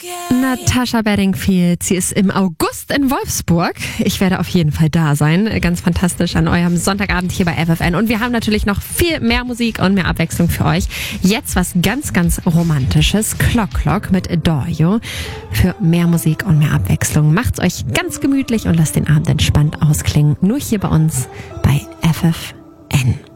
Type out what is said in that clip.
Natasha Bedingfield, sie ist im August in Wolfsburg. Ich werde auf jeden Fall da sein. Ganz fantastisch an eurem Sonntagabend hier bei FFN. Und wir haben natürlich noch viel mehr Musik und mehr Abwechslung für euch. Jetzt was ganz, ganz Romantisches. Clock Clock mit Adore. Für mehr Musik und mehr Abwechslung. Macht's euch ganz gemütlich und lasst den Abend entspannt ausklingen. Nur hier bei uns bei FFN.